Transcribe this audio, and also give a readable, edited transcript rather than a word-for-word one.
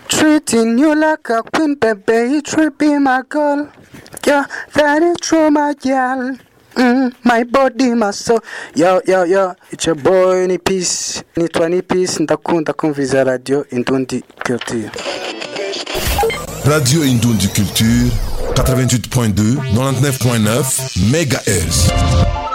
Treating you like a queen, baby, you should be my girl. Yeah, that is true, my girl. My body, my soul. Yo, it's your boy, Ni Peace. Nitwa Ni Peace, ndakunda kumviriza radio Indundi Culture. Radio Indundi Culture, 88.2, 99.9 MHz.